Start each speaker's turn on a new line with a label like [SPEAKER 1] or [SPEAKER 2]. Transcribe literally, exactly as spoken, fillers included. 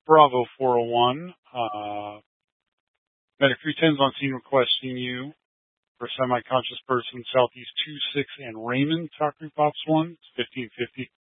[SPEAKER 1] Bravo four oh one. Uh, Medic three ten is on scene requesting you for semi-conscious person, Southeast two six and Raymond, Talk Group Ops one. It's fifteen fifty.